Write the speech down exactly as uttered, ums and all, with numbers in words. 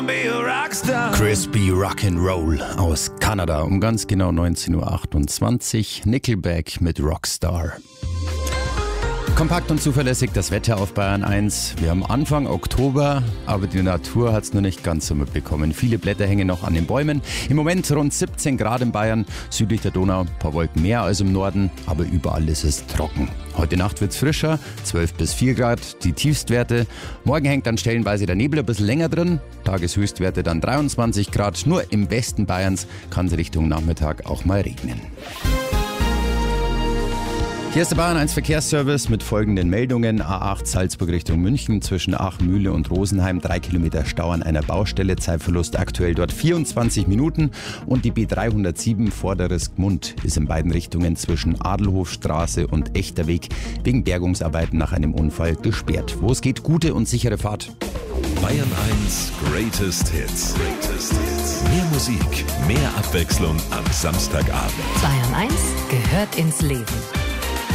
Crispy Rock'n'Roll aus Kanada um ganz genau neunzehn Uhr achtundzwanzig. Nickelback mit Rockstar. Kompakt und zuverlässig das Wetter auf Bayern eins. Wir haben Anfang Oktober, aber die Natur hat es noch nicht ganz so mitbekommen. Viele Blätter hängen noch an den Bäumen. Im Moment rund siebzehn Grad in Bayern, südlich der Donau, ein paar Wolken mehr als im Norden, aber überall ist es trocken. Heute Nacht wird es frischer, zwölf bis vier Grad, die Tiefstwerte. Morgen hängt dann stellenweise der Nebel ein bisschen länger drin, Tageshöchstwerte dann dreiundzwanzig Grad. Nur im Westen Bayerns kann es Richtung Nachmittag auch mal regnen. Hier ist der Bayern eins Verkehrsservice mit folgenden Meldungen. A acht Salzburg Richtung München zwischen Achmühle und Rosenheim. Drei Kilometer Stau an einer Baustelle. Zeitverlust aktuell dort vierundzwanzig Minuten. Und die B dreihundertsieben Vorderes Gmund ist in beiden Richtungen zwischen Adelhofstraße und Echterweg wegen Bergungsarbeiten nach einem Unfall gesperrt. Wo es geht, gute und sichere Fahrt. Bayern eins Greatest Hits. Greatest Hits. Mehr Musik, mehr Abwechslung am Samstagabend. Bayern eins gehört ins Leben.